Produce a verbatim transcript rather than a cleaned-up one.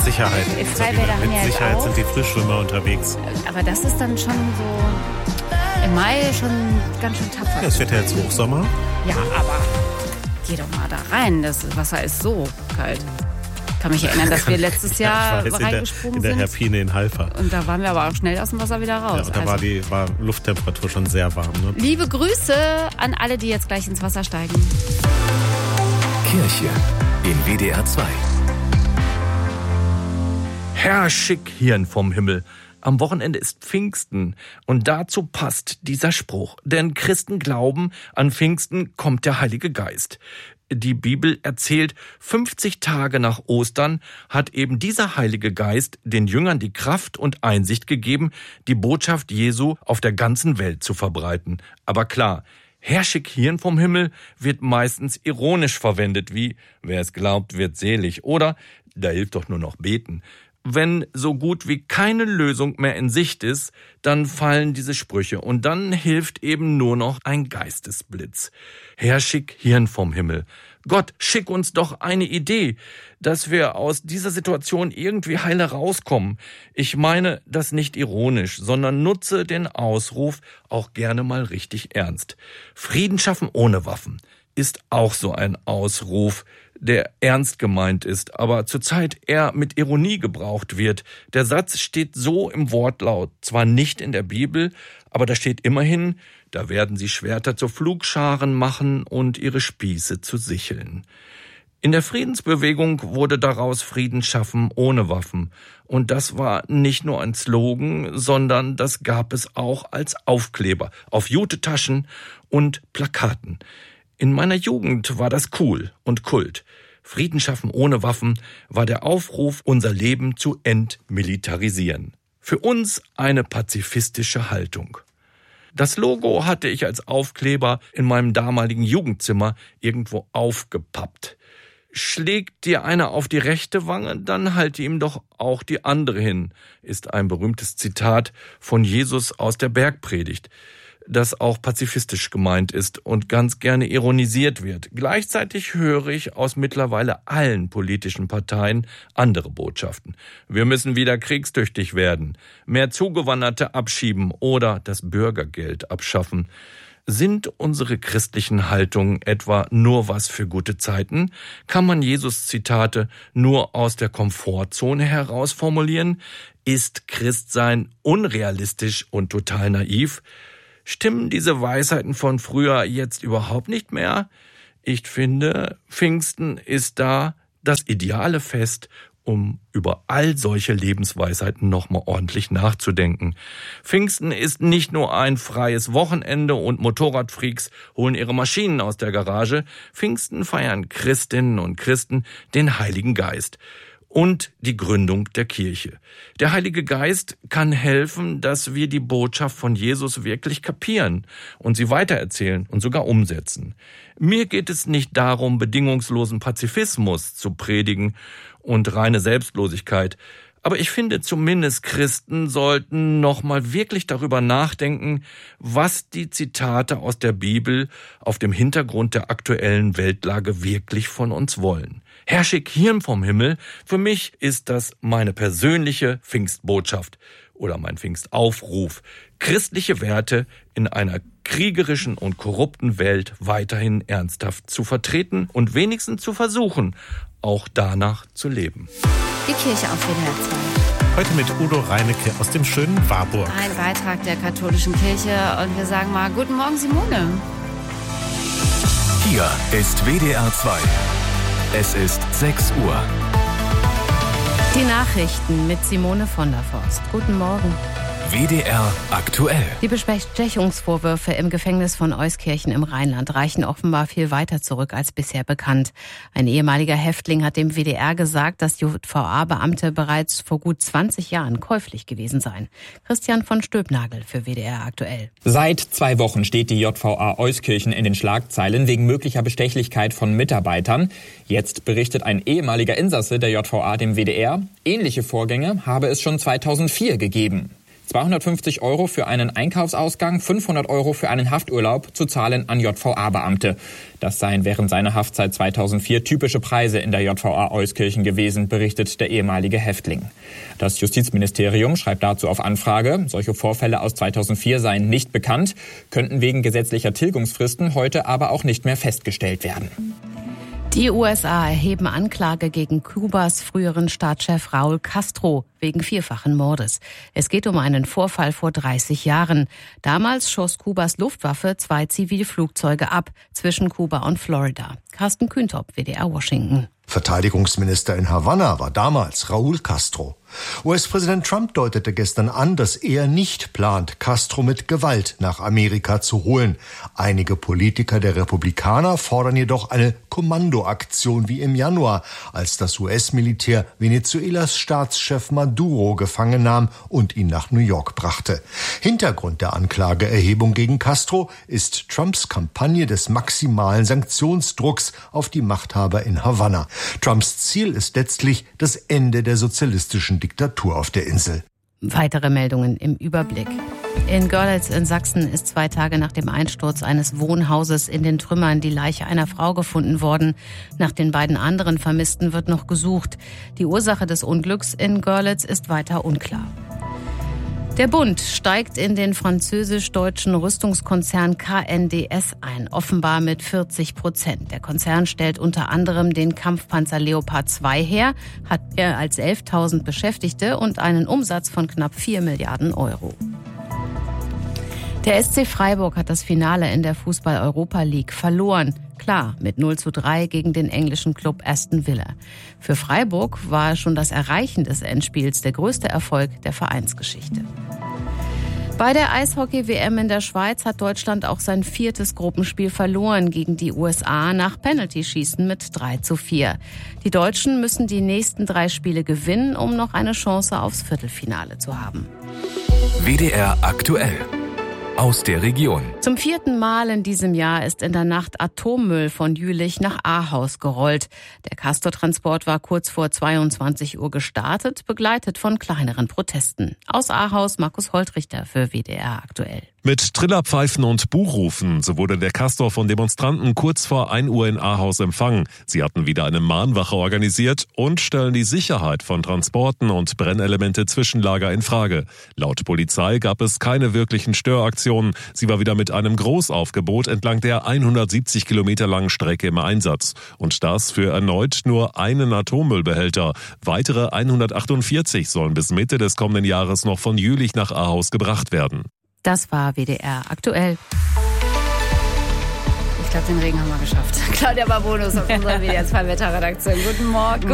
Sicherheit. Freibäder haben Mit ja Sicherheit auch. sind die Frühschwimmer unterwegs. Aber das ist dann schon so im Mai schon ganz schön tapfer. Ja, es wird ja jetzt Hochsommer. Ja, aber geh doch mal da rein. Das Wasser ist so kalt. Ich kann mich erinnern, dass wir letztes Jahr ja, ich weiß, reingesprungen in der, in der sind. Herpine in Halfa. Und da waren wir aber auch schnell aus dem Wasser wieder raus. Ja, und da also. war die war Lufttemperatur schon sehr warm. Ne? Liebe Grüße an alle, die jetzt gleich ins Wasser steigen. Kirche in W D R zwei. Herr Schick Hirn vom Himmel. Am Wochenende ist Pfingsten und dazu passt dieser Spruch. Denn Christen glauben, an Pfingsten kommt der Heilige Geist. Die Bibel erzählt, fünfzig Tage nach Ostern hat eben dieser Heilige Geist den Jüngern die Kraft und Einsicht gegeben, die Botschaft Jesu auf der ganzen Welt zu verbreiten. Aber klar, Herr Schick Hirn vom Himmel wird meistens ironisch verwendet, wie wer es glaubt, wird selig oder da hilft doch nur noch beten. Wenn so gut wie keine Lösung mehr in Sicht ist, dann fallen diese Sprüche und dann hilft eben nur noch ein Geistesblitz. Herr, schick Hirn vom Himmel. Gott, schick uns doch eine Idee, dass wir aus dieser Situation irgendwie heile rauskommen. Ich meine das nicht ironisch, sondern nutze den Ausruf auch gerne mal richtig ernst. Frieden schaffen ohne Waffen ist auch so ein Ausruf, der ernst gemeint ist, aber zurzeit eher mit Ironie gebraucht wird. Der Satz steht so im Wortlaut, zwar nicht in der Bibel, aber da steht immerhin, da werden sie Schwerter zu Pflugscharen machen und ihre Spieße zu Sicheln. In der Friedensbewegung wurde daraus Frieden schaffen ohne Waffen. Und das war nicht nur ein Slogan, sondern das gab es auch als Aufkleber auf Jutetaschen und Plakaten. In meiner Jugend war das cool und Kult. Frieden schaffen ohne Waffen war der Aufruf, unser Leben zu entmilitarisieren. Für uns eine pazifistische Haltung. Das Logo hatte ich als Aufkleber in meinem damaligen Jugendzimmer irgendwo aufgepappt. Schlägt dir einer auf die rechte Wange, dann halte ihm doch auch die andere hin, ist ein berühmtes Zitat von Jesus aus der Bergpredigt, das auch pazifistisch gemeint ist und ganz gerne ironisiert wird. Gleichzeitig höre ich aus mittlerweile allen politischen Parteien andere Botschaften. Wir müssen wieder kriegstüchtig werden, mehr Zugewanderte abschieben oder das Bürgergeld abschaffen. Sind unsere christlichen Haltungen etwa nur was für gute Zeiten? Kann man Jesus-Zitate nur aus der Komfortzone heraus formulieren? Ist Christsein unrealistisch und total naiv? Stimmen diese Weisheiten von früher jetzt überhaupt nicht mehr? Ich finde, Pfingsten ist da das ideale Fest, um über all solche Lebensweisheiten nochmal ordentlich nachzudenken. Pfingsten ist nicht nur ein freies Wochenende und Motorradfreaks holen ihre Maschinen aus der Garage. Pfingsten feiern Christinnen und Christen den Heiligen Geist und die Gründung der Kirche. Der Heilige Geist kann helfen, dass wir die Botschaft von Jesus wirklich kapieren und sie weitererzählen und sogar umsetzen. Mir geht es nicht darum, bedingungslosen Pazifismus zu predigen und reine Selbstlosigkeit. Aber ich finde, zumindest Christen sollten nochmal wirklich darüber nachdenken, was die Zitate aus der Bibel auf dem Hintergrund der aktuellen Weltlage wirklich von uns wollen. Herr, schick Hirn vom Himmel, für mich ist das meine persönliche Pfingstbotschaft oder mein Pfingstaufruf, christliche Werte in einer kriegerischen und korrupten Welt weiterhin ernsthaft zu vertreten und wenigstens zu versuchen, auch danach zu leben. Die Kirche auf W D R zwei. Heute mit Udo Reinecke aus dem schönen Warburg. Ein Beitrag der katholischen Kirche und wir sagen mal Guten Morgen, Simone. Hier ist W D R zwei. Es ist sechs Uhr. Die Nachrichten mit Simone von der Forst. Guten Morgen. W D R aktuell. Die Bestechungsvorwürfe im Gefängnis von Euskirchen im Rheinland reichen offenbar viel weiter zurück als bisher bekannt. Ein ehemaliger Häftling hat dem W D R gesagt, dass J V A-Beamte bereits vor gut zwanzig Jahren käuflich gewesen seien. Christian von Stülpnagel für W D R aktuell. Seit zwei Wochen steht die J V A Euskirchen in den Schlagzeilen wegen möglicher Bestechlichkeit von Mitarbeitern. Jetzt berichtet ein ehemaliger Insasse der J V A dem W D R, ähnliche Vorgänge habe es schon zweitausendvier gegeben. zweihundertfünfzig Euro für einen Einkaufsausgang, fünfhundert Euro für einen Hafturlaub zu zahlen an J V A-Beamte. Das seien während seiner Haftzeit zweitausendvier typische Preise in der J V A Euskirchen gewesen, berichtet der ehemalige Häftling. Das Justizministerium schreibt dazu auf Anfrage, solche Vorfälle aus zweitausendvier seien nicht bekannt, könnten wegen gesetzlicher Tilgungsfristen heute aber auch nicht mehr festgestellt werden. Die U S A erheben Anklage gegen Kubas früheren Staatschef Raúl Castro wegen vierfachen Mordes. Es geht um einen Vorfall vor dreißig Jahren. Damals schoss Kubas Luftwaffe zwei Zivilflugzeuge ab zwischen Kuba und Florida. Carsten Kühntop, W D R Washington. Verteidigungsminister in Havanna war damals Raúl Castro. U S-Präsident Trump deutete gestern an, dass er nicht plant, Castro mit Gewalt nach Amerika zu holen. Einige Politiker der Republikaner fordern jedoch eine Kommandoaktion wie im Januar, als das U S-Militär Venezuelas Staatschef Maduro gefangen nahm und ihn nach New York brachte. Hintergrund der Anklageerhebung gegen Castro ist Trumps Kampagne des maximalen Sanktionsdrucks auf die Machthaber in Havanna. Trumps Ziel ist letztlich das Ende der sozialistischen Diktatur auf der Insel. Weitere Meldungen im Überblick. In Görlitz in Sachsen ist zwei Tage nach dem Einsturz eines Wohnhauses in den Trümmern die Leiche einer Frau gefunden worden. Nach den beiden anderen Vermissten wird noch gesucht. Die Ursache des Unglücks in Görlitz ist weiter unklar. Der Bund steigt in den französisch-deutschen Rüstungskonzern K N D S ein, offenbar mit vierzig Prozent. Der Konzern stellt unter anderem den Kampfpanzer Leopard zwei her, hat mehr als elftausend Beschäftigte und einen Umsatz von knapp vier Milliarden Euro. Der S C Freiburg hat das Finale in der Fußball-Europa League verloren. Klar, mit null zu drei gegen den englischen Club Aston Villa. Für Freiburg war schon das Erreichen des Endspiels der größte Erfolg der Vereinsgeschichte. Bei der Eishockey-W M in der Schweiz hat Deutschland auch sein viertes Gruppenspiel verloren gegen die U S A nach Penaltyschießen mit drei zu vier. Die Deutschen müssen die nächsten drei Spiele gewinnen, um noch eine Chance aufs Viertelfinale zu haben. W D R aktuell. Aus der Region. Zum vierten Mal in diesem Jahr ist in der Nacht Atommüll von Jülich nach Ahaus gerollt. Der Castortransport war kurz vor zweiundzwanzig Uhr gestartet, begleitet von kleineren Protesten. Aus Ahaus Markus Holtrichter für W D R aktuell. Mit Trillerpfeifen und Buchrufen, so wurde der Castor von Demonstranten kurz vor ein Uhr in Ahaus empfangen. Sie hatten wieder eine Mahnwache organisiert und stellen die Sicherheit von Transporten und Brennelemente-Zwischenlager in Frage. Laut Polizei gab es keine wirklichen Störaktionen. Sie war wieder mit einem Großaufgebot entlang der hundertsiebzig Kilometer langen Strecke im Einsatz. Und das für erneut nur einen Atommüllbehälter. Weitere hundertachtundvierzig sollen bis Mitte des kommenden Jahres noch von Jülich nach Ahaus gebracht werden. Das war W D R aktuell. Ich glaube, den Regen haben wir geschafft. Claudia Barbonus aus unserer W D R zwei Wetterredaktion. Guten Morgen.